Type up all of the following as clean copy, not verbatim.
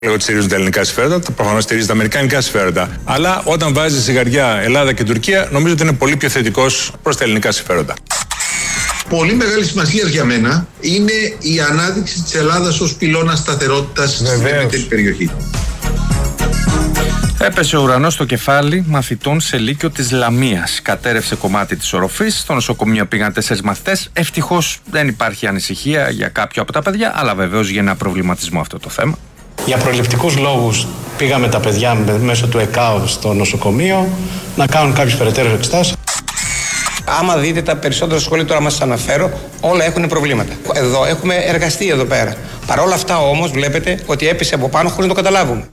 Λέω ότι στηρίζουν τα ελληνικά συμφέροντα, προφανώς στηρίζει τα αμερικανικά συμφέροντα. Αλλά όταν βάζει ζυγαριά Ελλάδα και Τουρκία, νομίζω ότι είναι πολύ πιο θετικός προς τα ελληνικά συμφέροντα. Πολύ μεγάλη σημασία για μένα είναι η ανάδειξη της Ελλάδας ως πυλώνα σταθερότητας στην ευρύτερη περιοχή. Έπεσε ο ουρανός στο κεφάλι μαθητών σε Λύκειο της Λαμίας. Κατέρευσε κομμάτι της οροφής. Στο νοσοκομείο πήγαν 4 μαθητές. Ευτυχώς δεν υπάρχει ανησυχία για κάποιο από τα παιδιά, αλλά βεβαίως για ένα προβληματισμό αυτό το θέμα. Για προληπτικούς λόγους πήγαμε τα παιδιά μέσω του ΕΚΑΟ στο νοσοκομείο να κάνουν κάποιες περαιτέρω εξετάσεις. Άμα δείτε τα περισσότερα σχολεία, τώρα μας αναφέρω, όλα έχουν προβλήματα. Εδώ έχουμε εργαστεί εδώ πέρα. Παρ' όλα αυτά όμως βλέπετε ότι έπεσε από πάνω χωρίς να το καταλάβουμε.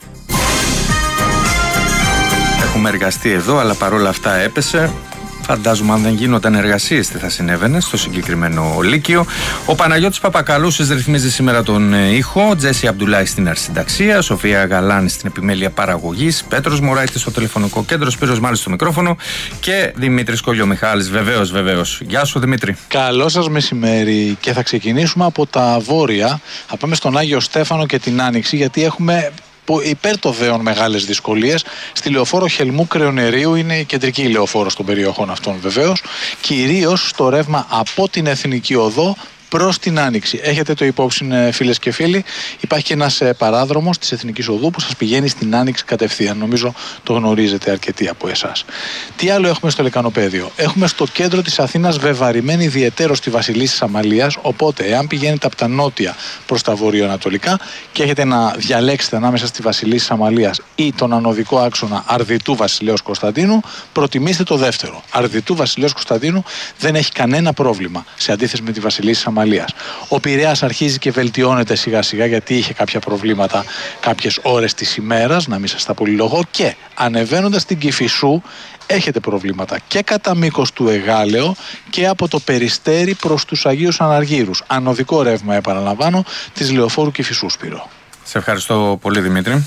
Έχουμε εργαστεί εδώ, αλλά παρόλα αυτά έπεσε. Φαντάζομαι αν δεν γίνονταν εργασίες τι θα συνέβαινε στο συγκεκριμένο Λύκειο. Ο Παναγιώτης Παπακαλούσης ρυθμίζει σήμερα τον ήχο, Τζέσι Αμπτουλάη στην αρχισυνταξία, Σοφία Γαλάνη στην επιμέλεια παραγωγής, Πέτρος Μωράητης στο τηλεφωνικό κέντρο, Σπύρος Μάλης στο μικρόφωνο και Δημήτρης Κολιομιχάλης. Βεβαίως. Γεια σου Δημήτρη. Καλό σας μεσημέρι και θα ξεκινήσουμε από τα βόρεια. Θα πάμε στον Άγιο Στέφανο και την Άνοιξη, γιατί έχουμε υπέρ το δέον μεγάλες δυσκολίες. Στη λεωφόρο Χελμού Κρεονερίου είναι η κεντρική λεωφόρος των περιοχών αυτών βεβαίως, κυρίως στο ρεύμα από την Εθνική Οδό προς την Άνοιξη. Έχετε το υπόψη, φίλες και φίλοι, υπάρχει και ένας παράδρομος της Εθνικής Οδού που σας πηγαίνει στην Άνοιξη κατευθείαν. Νομίζω το γνωρίζετε αρκετοί από εσάς. Τι άλλο έχουμε στο λεκανοπέδιο? Έχουμε στο κέντρο της Αθήνας βεβαρημένη ιδιαιτέρως στη Βασιλίσσης Αμαλίας. Οπότε, εάν πηγαίνετε από τα νότια προς τα βορειοανατολικά και έχετε να διαλέξετε ανάμεσα στη Βασιλίσσης Αμαλίας ή τον ανωδικό άξονα Αρδιτού Βασιλέως Κωνσταντίνου, προτιμήστε το δεύτερο. Αρδιτού Βασιλέως Κωνσταντίνου δεν έχει κανένα πρόβλημα σε αντίθεση με τη Βασιλίσσης Αμαλίας. Ο Πειραιάς αρχίζει και βελτιώνεται σιγά σιγά, γιατί είχε κάποια προβλήματα κάποιες ώρες της ημέρας, να μην σας τα πολυλογώ, και ανεβαίνοντας την Κηφισού έχετε προβλήματα και κατά μήκος του Εγάλεο και από το Περιστέρι προς τους Αγίους Αναργύρους. Ανωδικό ρεύμα, επαναλαμβάνω, της λεωφόρου Κηφισού, Σπύρο. Σε ευχαριστώ πολύ Δημήτρη.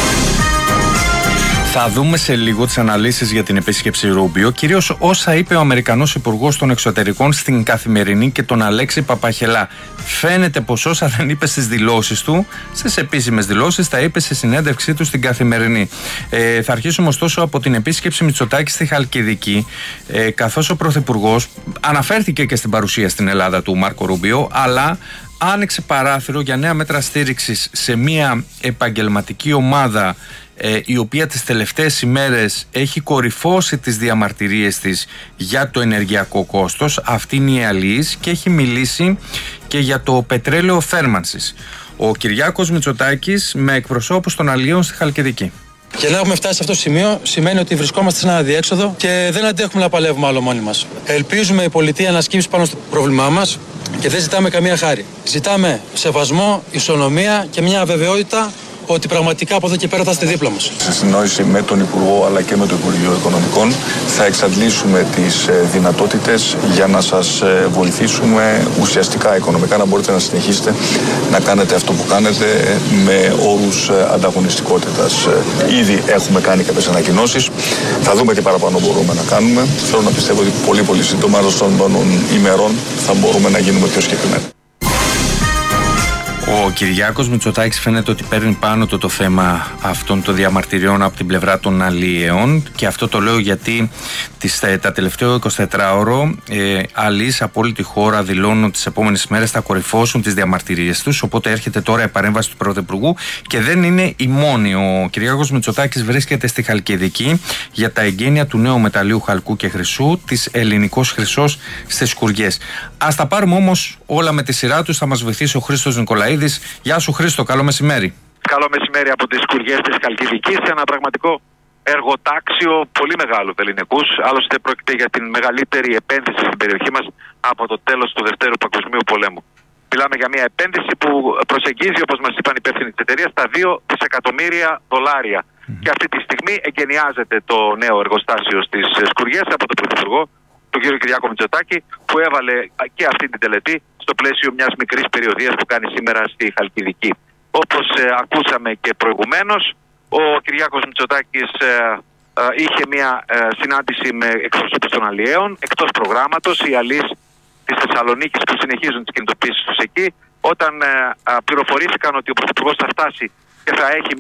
Θα δούμε σε λίγο τις αναλύσεις για την επίσκεψη Ρούμπιο, κυρίως όσα είπε ο Αμερικανός Υπουργός των Εξωτερικών στην Καθημερινή και τον Αλέξη Παπαχελά. Φαίνεται πως όσα δεν είπε στις δηλώσεις του, στις επίσημες δηλώσεις, τα είπε σε συνέντευξή του στην Καθημερινή. Θα αρχίσουμε ωστόσο από την επίσκεψη Μητσοτάκη στη Χαλκιδική, καθώς ο Πρωθυπουργός αναφέρθηκε και στην παρουσία στην Ελλάδα του Μάρκο Ρούμπιο, αλλά άνοιξε παράθυρο για νέα μέτρα στήριξης σε μια επαγγελματική ομάδα η οποία τις τελευταίες ημέρες έχει κορυφώσει τις διαμαρτυρίες της για το ενεργειακό κόστος. Αυτή είναι η αλληλής και έχει μιλήσει και για το πετρέλαιο θέρμανσης. Ο Κυριάκος Μητσοτάκης με εκπροσώπους των αλληλείων στη Χαλκιδική. Και να έχουμε φτάσει σε αυτό το σημείο σημαίνει ότι βρισκόμαστε σε ένα αδιέξοδο και δεν αντέχουμε να παλεύουμε άλλο μόνοι μας. Ελπίζουμε η πολιτεία να σκύψει πάνω στο πρόβλημά μας και δεν ζητάμε καμία χάρη. Ζητάμε σεβασμό, ισονομία και μια αβεβαιότητα ότι πραγματικά από εδώ και πέρα θα είστε δίπλα μας. Σε συνεννόηση με τον Υπουργό αλλά και με το Υπουργείο Οικονομικών θα εξαντλήσουμε τις δυνατότητες για να σας βοηθήσουμε ουσιαστικά οικονομικά να μπορείτε να συνεχίσετε να κάνετε αυτό που κάνετε με όρους ανταγωνιστικότητας. Ήδη έχουμε κάνει κάποιες ανακοινώσεις. Θα δούμε τι παραπάνω μπορούμε να κάνουμε. Θέλω να πιστεύω ότι πολύ σύντομα, άλλως των ημερών, θα μπορούμε να γίνουμε πιο συγκεκριμένοι. Ο Κυριάκος Μητσοτάκης φαίνεται ότι παίρνει πάνω το θέμα αυτών των διαμαρτυριών από την πλευρά των αλλιέων, και αυτό το λέω γιατί τα τελευταία 24ωρο αλλιείς από όλη τη χώρα δηλώνουν ότι τις επόμενες μέρες θα κορυφώσουν τις διαμαρτυρίες τους, οπότε έρχεται τώρα η παρέμβαση του Πρωθυπουργού και δεν είναι η μόνη. Ο Κυριάκος Μητσοτάκης βρίσκεται στη Χαλκιδική για τα εγγένεια του νέου μεταλλίου χαλκού και χρυσού της Ελληνικός Χρυσός στις Σκουριές. Ας τα πάρουμε όμως όλα με τη σειρά τους. Θα μας βοηθήσει ο Χρήστος Νικολαίδης. Γεια σου Χρήστο, καλό μεσημέρι. Καλό μεσημέρι από τις Σκουριές της Χαλκιδικής, ένα πραγματικό εργοτάξιο πολύ μεγάλο ελληνικούς. Άλλωστε πρόκειται για την μεγαλύτερη επένδυση στην περιοχή μας από το τέλος του Δευτέρου Παγκοσμίου Πολέμου. Μιλάμε για μια επένδυση που προσεγγίζει, όπως μας είπαν οι υπεύθυνοι της εταιρείας, τα $2 δισεκατομμύρια. Και αυτή τη στιγμή εγκαινιάζεται το νέο εργοστάσιο στις Σκουριές από τον Πρωθυπουργό, τον κύριο Κυριάκο Μητσοτάκη, που έβαλε και αυτή την τελετή στο πλαίσιο μιας μικρής περιοδίας που κάνει σήμερα στη Χαλκιδική. Όπως ακούσαμε και προηγουμένως, ο Κυριάκος Μητσοτάκης είχε μια συνάντηση με εκπροσώπους των αλλιέων εκτός προγράμματος. Οι αλλιείς της Θεσσαλονίκης που συνεχίζουν τις κινητοποίησεις τους εκεί, όταν πληροφορήθηκαν ότι ο Πρωθυπουργός θα φτάσει και θα έχει